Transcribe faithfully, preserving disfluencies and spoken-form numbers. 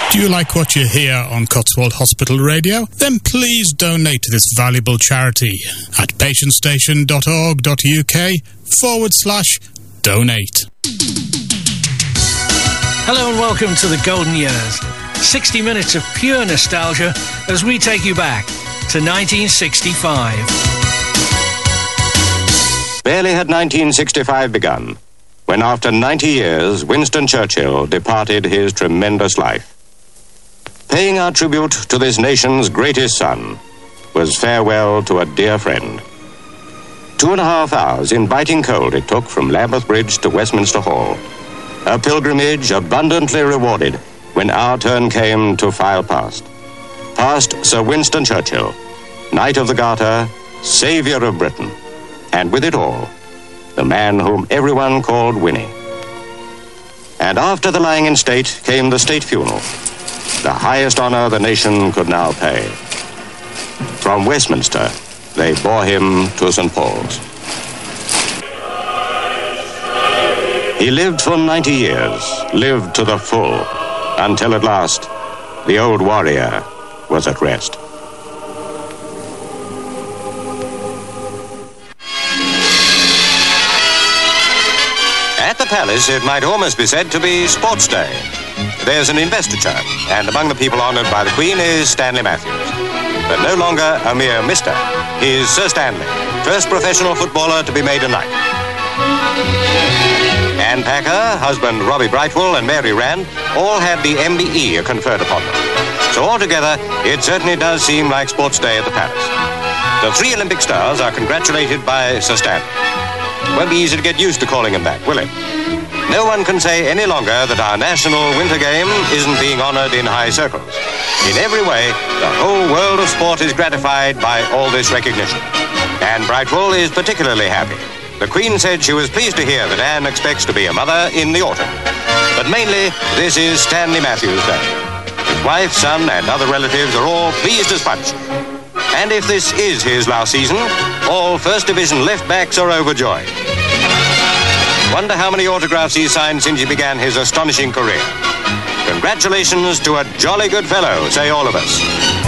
Do you like what you hear on Cotswold Hospital Radio? Then please donate to this valuable charity at patientstation.org.uk forward slash donate. Hello and welcome to the Golden Years. sixty minutes of pure nostalgia as we take you back to nineteen sixty-five. Barely had nineteen sixty-five begun when, after ninety years, Winston Churchill departed his tremendous life. Paying our tribute to this nation's greatest son was farewell to a dear friend. Two and a half hours in biting cold it took from Lambeth Bridge to Westminster Hall. A pilgrimage abundantly rewarded when our turn came to file past. Past Sir Winston Churchill, Knight of the Garter, Saviour of Britain, and with it all, the man whom everyone called Winnie. And after the lying in state came the state funeral, the highest honor the nation could now pay. From Westminster, they bore him to Saint Paul's. He lived for ninety years, lived to the full, until at last, the old warrior was at rest. At the palace, it might almost be said to be Sports Day. There's an investiture, and among the people honored by the Queen is Stanley Matthews. But no longer a mere mister. He is Sir Stanley, first professional footballer to be made a knight. Anne Packer, husband Robbie Brightwell, and Mary Rand all had the M B E conferred upon them. So altogether, it certainly does seem like Sports Day at the palace. The three Olympic stars are congratulated by Sir Stanley. Won't be easy to get used to calling him back, will it? No one can say any longer that our national winter game isn't being honored in high circles. In every way, the whole world of sport is gratified by all this recognition. Anne Brightwell is particularly happy. The Queen said she was pleased to hear that Anne expects to be a mother in the autumn. But mainly, this is Stanley Matthews' Day. His wife, son, and other relatives are all pleased as punch. And if this is his last season, all First Division left backs are overjoyed. Wonder how many autographs he's signed since he began his astonishing career. Congratulations to a jolly good fellow, say all of us.